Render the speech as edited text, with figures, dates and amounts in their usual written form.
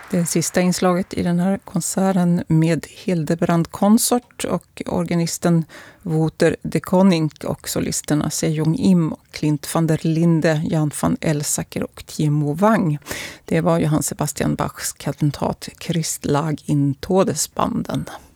Det sista inslaget i den här konserten med Hildebrand Consort och organisten Wouter de Koning och solisterna Sejong Im, Klint van der Linde, Jan van Elsacker och Timo Wang. Det var Johann Sebastian Bachs kantat Christlag in Todesbanden.